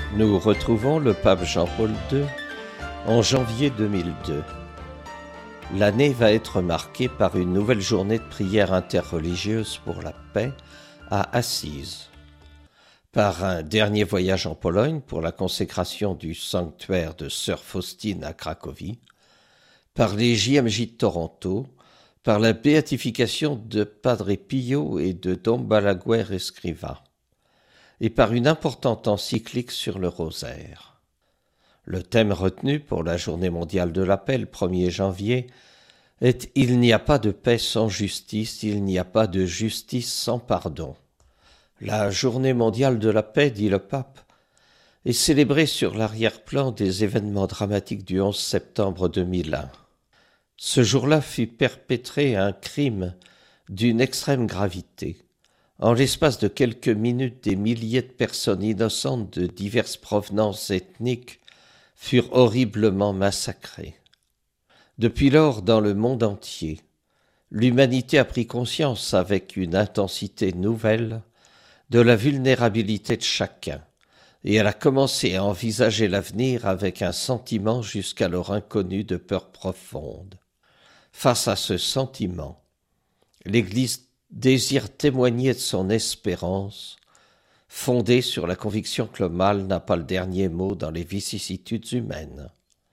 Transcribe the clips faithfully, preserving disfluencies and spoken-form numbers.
Nous retrouvons le pape Jean-Paul deux en janvier deux mille deux. L'année va être marquée par une nouvelle journée de prière interreligieuse pour la paix à Assise, par un dernier voyage en Pologne pour la consécration du sanctuaire de Sœur Faustine à Cracovie, par les J M J de Toronto, par la béatification de Padre Pio et de Dom Balaguer Escrivá, et par une importante encyclique sur le rosaire. Le thème retenu pour la Journée mondiale de la paix, le premier janvier, est « Il n'y a pas de paix sans justice, il n'y a pas de justice sans pardon ». La Journée mondiale de la paix, dit le pape, est célébrée sur l'arrière-plan des événements dramatiques du onze septembre deux mille un. Ce jour-là fut perpétré un crime d'une extrême gravité. En l'espace de quelques minutes, des milliers de personnes innocentes de diverses provenances ethniques furent horriblement massacrées. Depuis lors, dans le monde entier, l'humanité a pris conscience avec une intensité nouvelle de la vulnérabilité de chacun, et elle a commencé à envisager l'avenir avec un sentiment jusqu'alors inconnu de peur profonde. Face à ce sentiment, l'Église désire témoigner de son espérance, fondée sur la conviction que le mal n'a pas le dernier mot dans les vicissitudes humaines.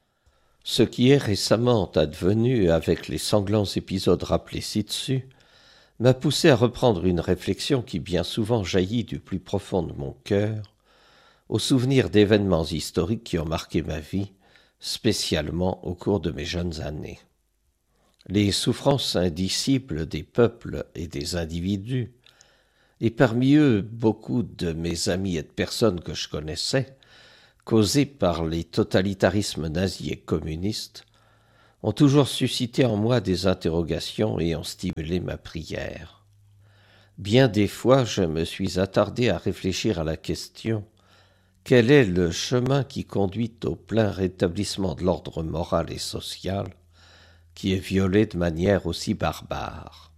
Ce qui est récemment advenu avec les sanglants épisodes rappelés ci-dessus m'a poussé à reprendre une réflexion qui bien souvent jaillit du plus profond de mon cœur, au souvenir d'événements historiques qui ont marqué ma vie, spécialement au cours de mes jeunes années. Les souffrances indicibles des peuples et des individus, et parmi eux beaucoup de mes amis et de personnes que je connaissais, causées par les totalitarismes nazis et communistes, ont toujours suscité en moi des interrogations et ont stimulé ma prière. Bien des fois, je me suis attardé à réfléchir à la question « Quel est le chemin qui conduit au plein rétablissement de l'ordre moral et social ?» qui est violé de manière aussi barbare.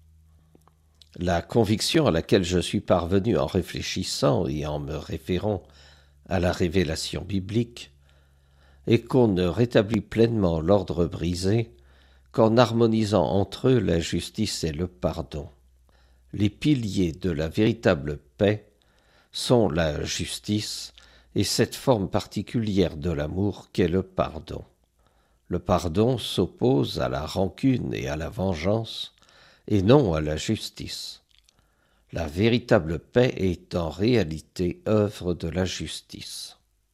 La conviction à laquelle je suis parvenu en réfléchissant et en me référant à la révélation biblique est qu'on ne rétablit pleinement l'ordre brisé qu'en harmonisant entre eux la justice et le pardon. Les piliers de la véritable paix sont la justice et cette forme particulière de l'amour qu'est le pardon. Le pardon s'oppose à la rancune et à la vengeance, et non à la justice. La véritable paix est en réalité œuvre de la justice.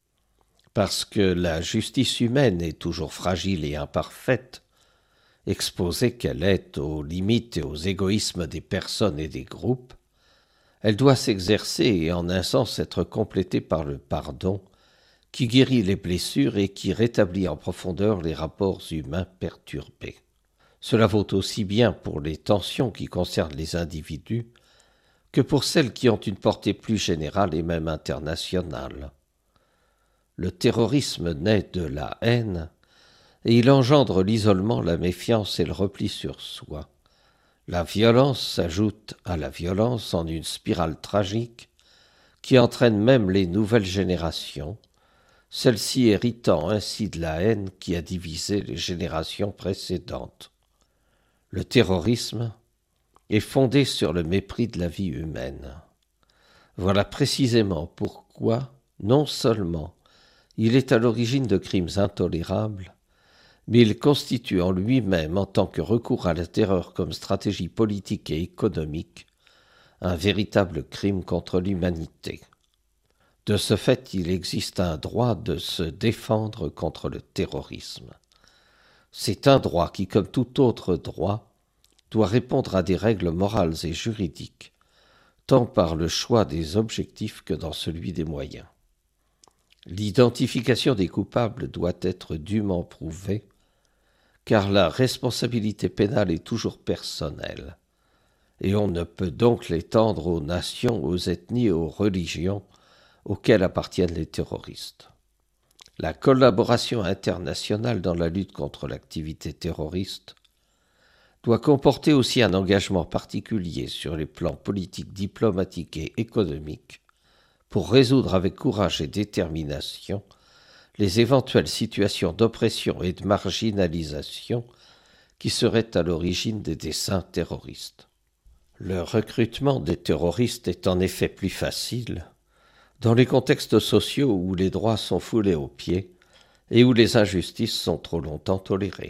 Parce que la justice humaine est toujours fragile et imparfaite, exposée qu'elle est aux limites et aux égoïsmes des personnes et des groupes, elle doit s'exercer et en un sens être complétée par le pardon, qui guérit les blessures et qui rétablit en profondeur les rapports humains perturbés. Cela vaut aussi bien pour les tensions qui concernent les individus que pour celles qui ont une portée plus générale et même internationale. Le terrorisme naît de la haine et il engendre l'isolement, la méfiance et le repli sur soi. La violence s'ajoute à la violence en une spirale tragique qui entraîne même les nouvelles générations, celle-ci héritant ainsi de la haine qui a divisé les générations précédentes. Le terrorisme est fondé sur le mépris de la vie humaine. Voilà précisément pourquoi, non seulement il est à l'origine de crimes intolérables, mais il constitue en lui-même, en tant que recours à la terreur comme stratégie politique et économique, un véritable crime contre l'humanité. De ce fait, il existe un droit de se défendre contre le terrorisme. C'est un droit qui, comme tout autre droit, doit répondre à des règles morales et juridiques, tant par le choix des objectifs que dans celui des moyens. L'identification des coupables doit être dûment prouvée, car la responsabilité pénale est toujours personnelle, et on ne peut donc l'étendre aux nations, aux ethnies et aux religions auxquels appartiennent les terroristes. La collaboration internationale dans la lutte contre l'activité terroriste doit comporter aussi un engagement particulier sur les plans politiques, diplomatiques et économiques pour résoudre avec courage et détermination les éventuelles situations d'oppression et de marginalisation qui seraient à l'origine des desseins terroristes. Le recrutement des terroristes est en effet plus facile dans les contextes sociaux où les droits sont foulés aux pieds et où les injustices sont trop longtemps tolérées.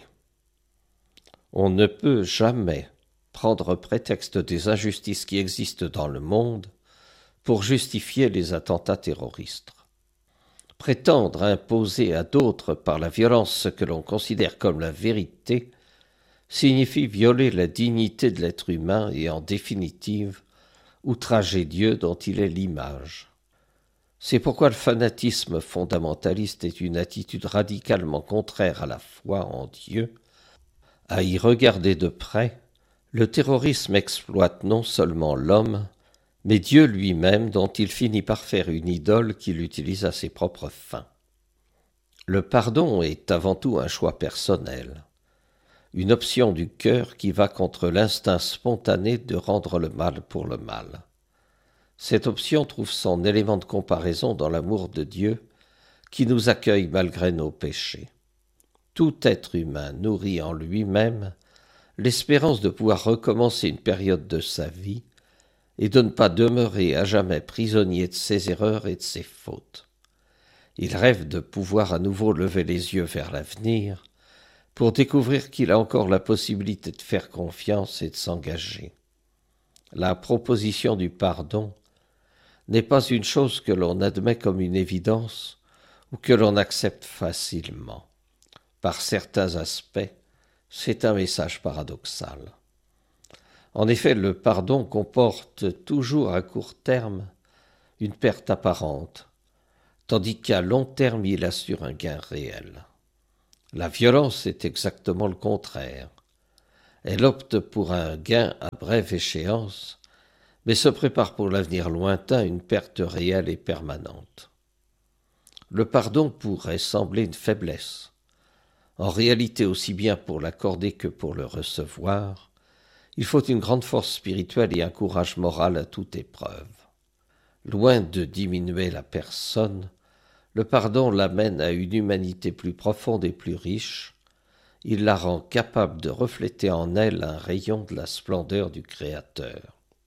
On ne peut jamais prendre prétexte des injustices qui existent dans le monde pour justifier les attentats terroristes. Prétendre imposer à d'autres par la violence ce que l'on considère comme la vérité signifie violer la dignité de l'être humain et, en définitive, outrager Dieu dont il est l'image. C'est pourquoi le fanatisme fondamentaliste est une attitude radicalement contraire à la foi en Dieu. À y regarder de près, le terrorisme exploite non seulement l'homme, mais Dieu lui-même dont il finit par faire une idole qu'il utilise à ses propres fins. Le pardon est avant tout un choix personnel, une option du cœur qui va contre l'instinct spontané de rendre le mal pour le mal. Cette option trouve son élément de comparaison dans l'amour de Dieu qui nous accueille malgré nos péchés. Tout être humain nourrit en lui-même l'espérance de pouvoir recommencer une période de sa vie et de ne pas demeurer à jamais prisonnier de ses erreurs et de ses fautes. Il rêve de pouvoir à nouveau lever les yeux vers l'avenir pour découvrir qu'il a encore la possibilité de faire confiance et de s'engager. La proposition du pardon n'est pas une chose que l'on admet comme une évidence ou que l'on accepte facilement. Par certains aspects, c'est un message paradoxal. En effet, le pardon comporte toujours à court terme une perte apparente, tandis qu'à long terme il assure un gain réel. La violence est exactement le contraire. Elle opte pour un gain à brève échéance, mais se prépare pour l'avenir lointain une perte réelle et permanente. Le pardon pourrait sembler une faiblesse. En réalité, aussi bien pour l'accorder que pour le recevoir, il faut une grande force spirituelle et un courage moral à toute épreuve. Loin de diminuer la personne, le pardon l'amène à une humanité plus profonde et plus riche. Il la rend capable de refléter en elle un rayon de la splendeur du Créateur.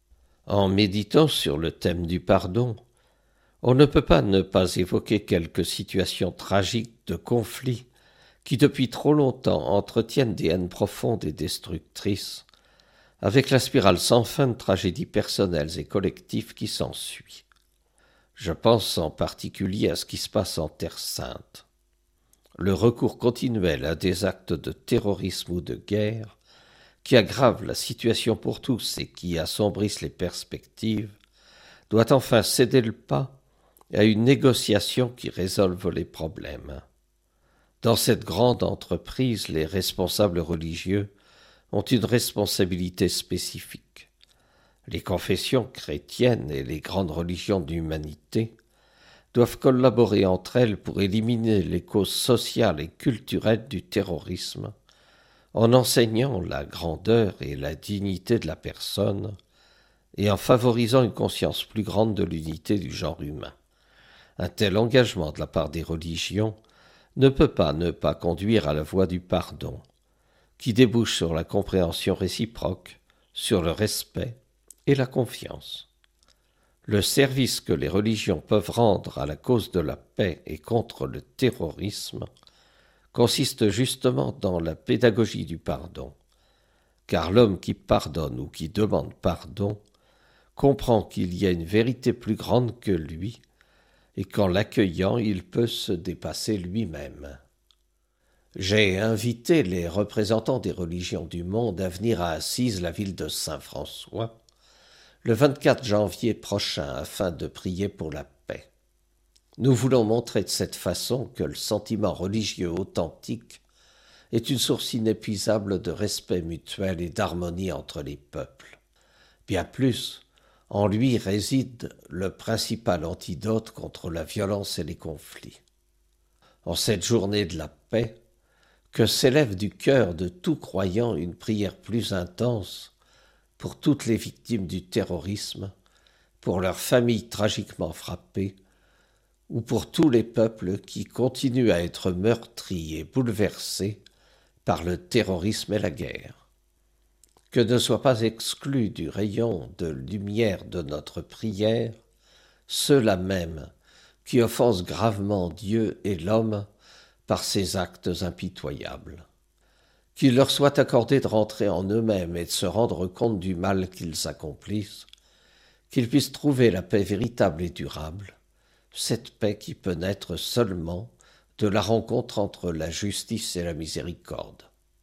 En méditant sur le thème du pardon, on ne peut pas ne pas évoquer quelques situations tragiques de conflits qui depuis trop longtemps entretiennent des haines profondes et destructrices, avec la spirale sans fin de tragédies personnelles et collectives qui s'ensuit. Je pense en particulier à ce qui se passe en Terre sainte. Le recours continuel à des actes de terrorisme ou de guerre qui aggravent la situation pour tous et qui assombrissent les perspectives, doit enfin céder le pas à une négociation qui résolve les problèmes. Dans cette grande entreprise, les responsables religieux ont une responsabilité spécifique. Les confessions chrétiennes et les grandes religions de l'humanité doivent collaborer entre elles pour éliminer les causes sociales et culturelles du terrorisme, en enseignant la grandeur et la dignité de la personne et en favorisant une conscience plus grande de l'unité du genre humain. Un tel engagement de la part des religions ne peut pas ne pas conduire à la voie du pardon, qui débouche sur la compréhension réciproque, sur le respect et la confiance. Le service que les religions peuvent rendre à la cause de la paix et contre le terrorisme consiste justement dans la pédagogie du pardon, car l'homme qui pardonne ou qui demande pardon comprend qu'il y a une vérité plus grande que lui et qu'en l'accueillant, il peut se dépasser lui-même. J'ai invité les représentants des religions du monde à venir à Assise, la ville de Saint-François, le vingt-quatre janvier prochain afin de prier pour la paix. Nous voulons montrer de cette façon que le sentiment religieux authentique est une source inépuisable de respect mutuel et d'harmonie entre les peuples. Bien plus, en lui réside le principal antidote contre la violence et les conflits. En cette journée de la paix, que s'élève du cœur de tout croyant une prière plus intense pour toutes les victimes du terrorisme, pour leurs familles tragiquement frappées, ou pour tous les peuples qui continuent à être meurtris et bouleversés par le terrorisme et la guerre. Que ne soient pas exclus du rayon de lumière de notre prière ceux-là même qui offensent gravement Dieu et l'homme par ces actes impitoyables. Qu'il leur soit accordé de rentrer en eux-mêmes et de se rendre compte du mal qu'ils accomplissent, qu'ils puissent trouver la paix véritable et durable, cette paix qui peut naître seulement de la rencontre entre la justice et la miséricorde.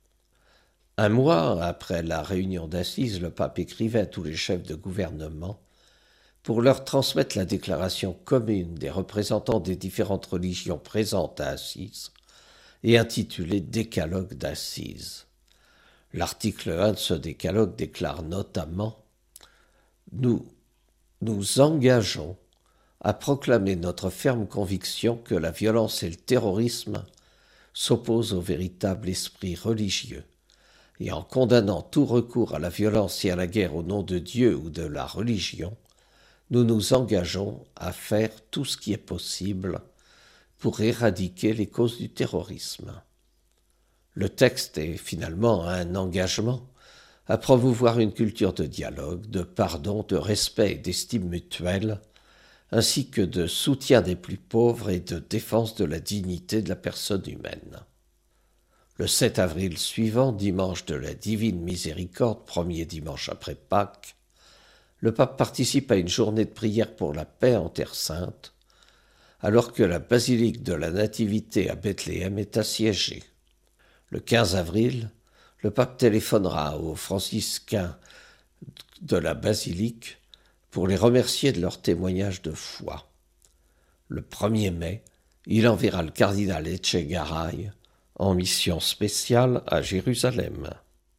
Un mois après la réunion d'assises, le pape écrivait à tous les chefs de gouvernement pour leur transmettre la déclaration commune des représentants des différentes religions présentes à Assise et intitulée « Décalogue d'Assise ». L'article un de ce décalogue déclare notamment « Nous nous engageons à proclamer notre ferme conviction que la violence et le terrorisme s'opposent au véritable esprit religieux, et en condamnant tout recours à la violence et à la guerre au nom de Dieu ou de la religion, nous nous engageons à faire tout ce qui est possible pour éradiquer les causes du terrorisme. » Le texte est finalement un engagement à promouvoir une culture de dialogue, de pardon, de respect et d'estime mutuelle, ainsi que de soutien des plus pauvres et de défense de la dignité de la personne humaine. Le sept avril suivant, dimanche de la Divine Miséricorde, premier dimanche après Pâques, le pape participe à une journée de prière pour la paix en Terre Sainte, alors que la basilique de la Nativité à Bethléem est assiégée. Le quinze avril, le pape téléphonera aux franciscains de la basilique pour les remercier de leur témoignage de foi. Le premier mai, il enverra le cardinal Etchegaray en mission spéciale à Jérusalem.